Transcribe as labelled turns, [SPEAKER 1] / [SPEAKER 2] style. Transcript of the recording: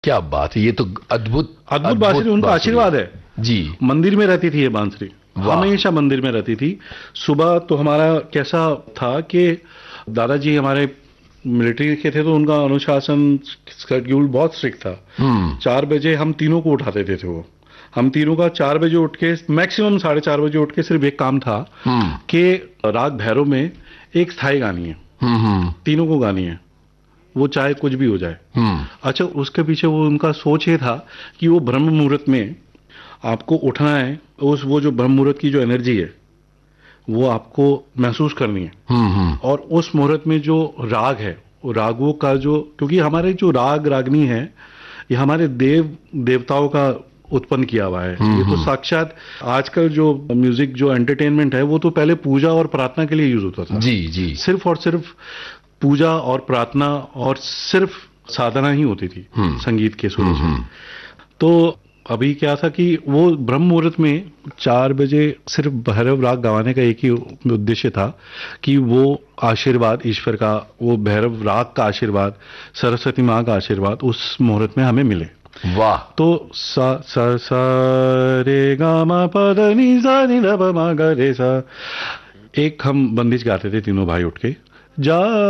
[SPEAKER 1] क्या बात है, ये तो अद्भुत
[SPEAKER 2] अद्भुत बांसुरी,
[SPEAKER 1] अद्भुत
[SPEAKER 2] उनका
[SPEAKER 1] बांसुरी
[SPEAKER 2] आशीर्वाद है।
[SPEAKER 1] जी।
[SPEAKER 2] मंदिर में रहती थी ये बांसुरी,
[SPEAKER 1] वाह।
[SPEAKER 2] हमेशा मंदिर में रहती थी। सुबह तो हमारा कैसा था कि दादाजी हमारे मिलिट्री के थे, तो उनका अनुशासन शेड्यूल बहुत स्ट्रिक्ट था।
[SPEAKER 1] हम्म।
[SPEAKER 2] 4 बजे हम तीनों को उठा देते थे वो। हम तीनों का 4 बजे उठ के, मैक्सिमम 4:30 बजे उठ के, सिर्फ एक काम था
[SPEAKER 1] हम्म।
[SPEAKER 2] कि राग भैरव में एक स्थाई गानी है,
[SPEAKER 1] हम्म।
[SPEAKER 2] तीनों को गानी है, वो चाहे कुछ भी हो जाए।
[SPEAKER 1] हम्म।
[SPEAKER 2] अच्छा, उसके पीछे वो उनका सोच ये था कि वो ब्रह्म मुहूर्त में आपको उठना है, उस वो जो ब्रह्म मुहूर्त की जो एनर्जी है वो आपको महसूस करनी है।
[SPEAKER 1] हम्म।
[SPEAKER 2] और उस मुहूर्त में जो राग है, वो रागों का जो, क्योंकि हमारे जो राग रागनी है ये हमारे देव देवताओं का उत्पन्न किया हुआ है। ये तो
[SPEAKER 1] हम्म।
[SPEAKER 2] साक्षात, आजकल जो म्यूजिक जो एंटरटेनमेंट है वो तो पहले पूजा और प्रार्थना के लिए यूज होता था।
[SPEAKER 1] जी जी।
[SPEAKER 2] सिर्फ और सिर्फ पूजा और प्रार्थना और सिर्फ साधना ही होती थी संगीत के सुरों से।
[SPEAKER 1] हम्म।
[SPEAKER 2] तो अभी क्या था कि वो ब्रह्म मुहूर्त में 4 बजे सिर्फ भैरव राग गवाने का एक ही उद्देश्य था कि वो आशीर्वाद ईश्वर का, वो भैरव राग का आशीर्वाद, सरस्वती माँ का आशीर्वाद उस मुहूर्त में हमें मिले।
[SPEAKER 1] वाह।
[SPEAKER 2] तो सा सा सा रे गा मा पा धा नी सा नी धा पा मा गा रे सा, एक हम बंदिश गाते थे तीनों भाई उठ के, जा